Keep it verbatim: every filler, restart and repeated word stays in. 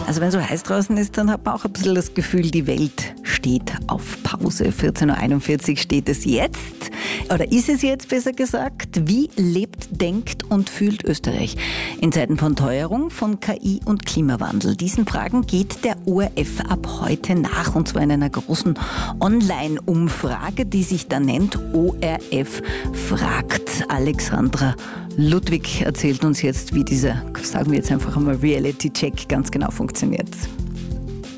Also wenn so heiß draußen ist, dann hat man auch ein bisschen das Gefühl, die Welt steht auf Pause. vierzehn Uhr einundvierzig steht es jetzt, oder ist es jetzt besser gesagt. Wie lebt, denkt und fühlt Österreich in Zeiten von Teuerung, von K I und Klimawandel? Diesen Fragen geht der O R F ab heute nach, und zwar in einer großen Online-Umfrage, die sich da nennt O R F fragt. Alexandra Ludwig erzählt uns jetzt, wie dieser, sagen wir jetzt einfach einmal, Reality-Check ganz genau funktioniert.